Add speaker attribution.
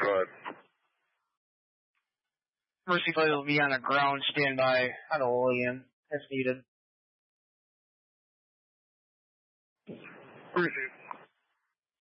Speaker 1: Go ahead.
Speaker 2: Mercy Flight will be on a ground standby on a Lillian if needed.
Speaker 1: Appreciate it.